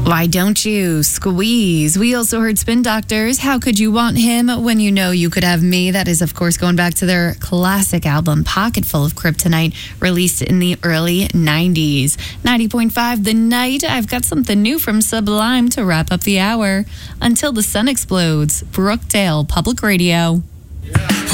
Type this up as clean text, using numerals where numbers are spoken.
Why Don't You, Squeeze. We also heard Spin Doctors, How Could You Want Him When You Know You Could Have Me. That is, of course, going back to their classic album, Pocket Full of Kryptonite, released in the early 90s. 90.5 The Night. I've got something new from Sublime to wrap up the hour. Until the Sun Explodes, Brookdale Public Radio.